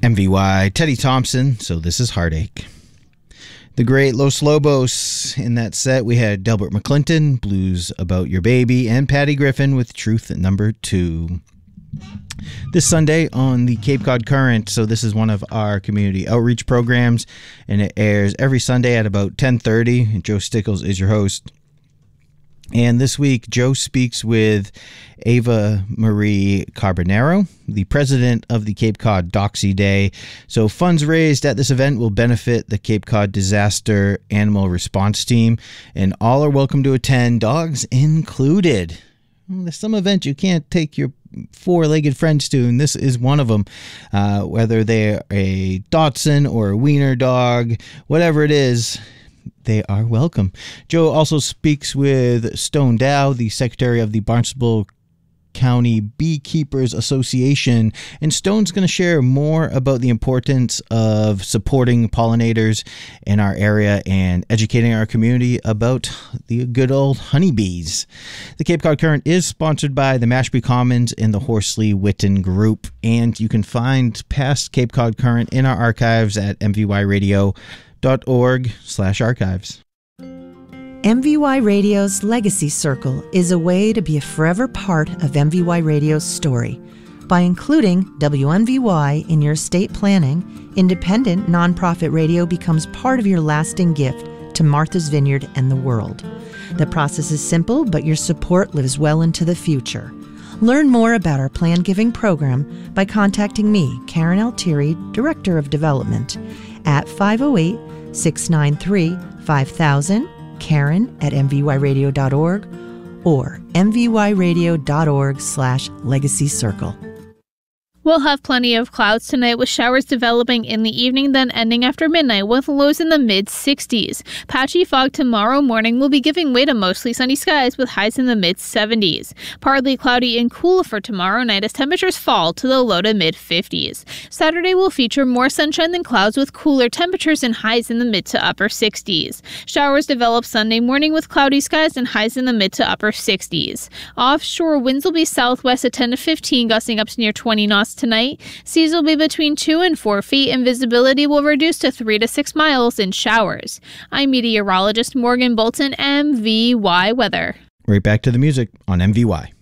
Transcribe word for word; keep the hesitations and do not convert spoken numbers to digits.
M V Y, Teddy Thompson, so this is Heartache. The great Los Lobos. In that set, we had Delbert McClinton, Blues About Your Baby, and Patty Griffin with Truth at number two. This Sunday on the Cape Cod Current, so this is one of our community outreach programs, and it airs every Sunday at about ten thirty. Joe Stickles is your host. And this week, Joe speaks with Ava Marie Carbonero, the president of the Cape Cod Doxy Day. So funds raised at this event will benefit the Cape Cod Disaster Animal Response Team, and all are welcome to attend, dogs included. Well, there's some event you can't take your four-legged friends to, and this is one of them. Uh, whether they're a Dachshund or a Wiener dog, whatever it is, they are welcome. Joe also speaks with Stone Dow, the secretary of the Barnstable County Beekeepers Association, and Stone's going to share more about the importance of supporting pollinators in our area and educating our community about the good old honeybees. The Cape Cod Current is sponsored by the Mashpee Commons and the Horsley Witten Group, and you can find past Cape Cod Current in our archives at m v y radio dot org slash archives. M V Y Radio's Legacy Circle is a way to be a forever part of M V Y Radio's story. By including W M V Y in your estate planning, independent nonprofit radio becomes part of your lasting gift to Martha's Vineyard and the world. The process is simple, but your support lives well into the future. Learn more about our plan giving program by contacting me, Karen Altieri, Director of Development, at five oh eight, six nine three, five thousand, Karen at m v y radio dot org, or m v y radio dot org slash legacy circle. We'll have plenty of clouds tonight with showers developing in the evening, then ending after midnight with lows in the mid sixties. Patchy fog tomorrow morning will be giving way to mostly sunny skies with highs in the mid seventies. Partly cloudy and cool for tomorrow night as temperatures fall to the low to mid fifties. Saturday will feature more sunshine than clouds with cooler temperatures and highs in the mid to upper sixties. Showers develop Sunday morning with cloudy skies and highs in the mid to upper sixties. Offshore winds will be southwest at ten to fifteen, gusting up to near twenty knots tonight. Seas will be between two and four feet, and visibility will reduce to three to six miles in showers. I'm meteorologist Morgan Bolton, M V Y Weather. Right back to the music on M V Y.